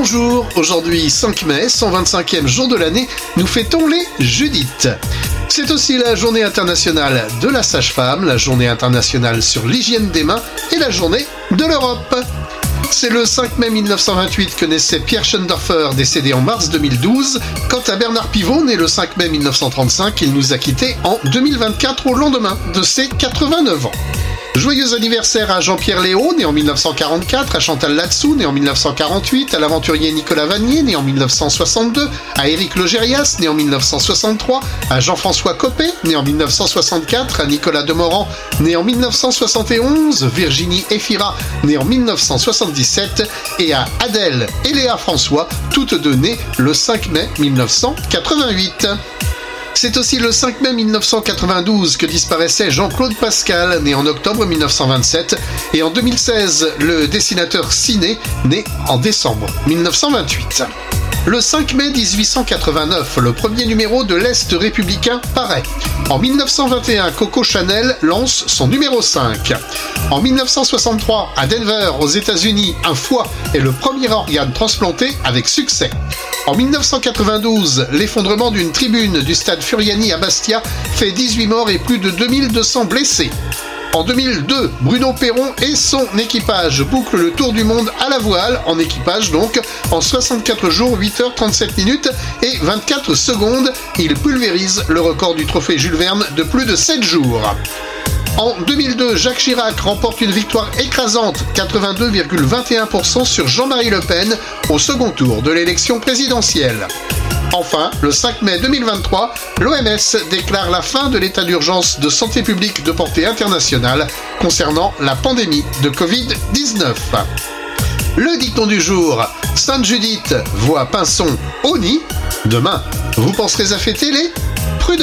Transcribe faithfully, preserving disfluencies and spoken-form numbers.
Bonjour, aujourd'hui cinq mai, cent vingt-cinquième jour de l'année, nous fêtons les Judith. C'est aussi la journée internationale de la sage-femme, la journée internationale sur l'hygiène des mains et la journée de l'Europe. C'est le cinq mai mille neuf cent vingt-huit que naissait Pierre Schoendoerfer, décédé en mars deux mille douze. Quant à Bernard Pivot, né le cinq mai mille neuf cent trente-cinq, il nous a quittés en deux mille vingt-quatre au lendemain de ses quatre-vingt-neuf ans. Joyeux anniversaire à Jean-Pierre Léaud, né en mille neuf cent quarante-quatre, à Chantal Latsou, né en mille neuf cent quarante-huit, à l'aventurier Nicolas Vanier, né en mille neuf cent soixante-deux, à Éric Logérias, né en mille neuf cent soixante-trois, à Jean-François Copé, né en mille neuf cent soixante-quatre, à Nicolas Demorand, né en mille neuf cent soixante et onze, Virginie Efira, née en mille neuf cent soixante-dix-sept, et à Adèle et Léa François, toutes deux nées le cinq mai mille neuf cent quatre-vingt-huit. C'est aussi le cinq mai mille neuf cent quatre-vingt-douze que disparaissait Jean-Claude Pascal, né en octobre mille neuf cent vingt-sept, et en deux mille seize, le dessinateur Ciné, né en décembre mille neuf cent vingt-huit. Le cinq mai dix-huit cent quatre-vingt-neuf, le premier numéro de l'Est républicain paraît. En mille neuf cent vingt et un, Coco Chanel lance son numéro cinq. En mille neuf cent soixante-trois, à Denver, aux États-Unis, un foie est le premier organe transplanté avec succès. En mille neuf cent quatre-vingt-douze, l'effondrement d'une tribune du stade Furiani à Bastia fait dix-huit morts et plus de deux mille deux cents blessés. En deux mille deux, Bruno Perron et son équipage bouclent le tour du monde à la voile, en équipage donc, en soixante-quatre jours, huit heures trente-sept minutes et vingt-quatre secondes. Il pulvérise le record du trophée Jules Verne de plus de sept jours. En deux mille deux, Jacques Chirac remporte une victoire écrasante, quatre-vingt-deux virgule vingt et un pour cent sur Jean-Marie Le Pen, au second tour de l'élection présidentielle. Enfin, le cinq mai deux mille vingt-trois, l'O M S déclare la fin de l'état d'urgence de santé publique de portée internationale concernant la pandémie de covid dix-neuf. Le dicton du jour, Sainte Judith voit Pinson au nid. Demain, vous penserez à fêter les prudents.